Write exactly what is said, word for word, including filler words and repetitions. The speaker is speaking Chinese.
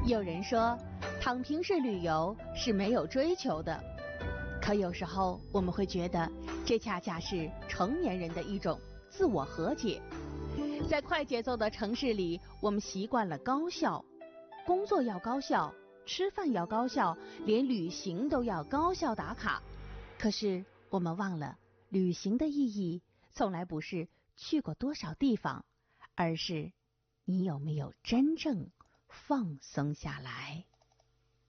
有人说，躺平式旅游是没有追求的，可有时候我们会觉得，这恰恰是成年人的一种自我和解。在快节奏的城市里，我们习惯了高效，工作要高效，吃饭要高效，连旅行都要高效打卡。可是我们忘了，旅行的意义从来不是去过多少地方，而是你有没有真正放松下来。